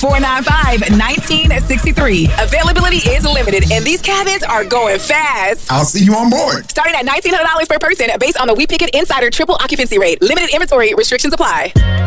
495-1963. Availability is limited, and these cabins are going fast. I'll see you on board. Starting at $1,900 per person based on the We Pick It Insider triple occupancy rate. Limited inventory restrictions apply.